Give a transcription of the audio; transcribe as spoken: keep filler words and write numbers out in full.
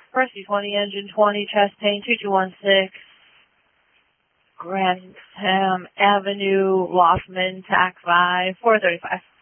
Rescue twenty, engine twenty, chest pain, two two one six, Grantham Avenue, Loftman, T A C five, four thirty-five.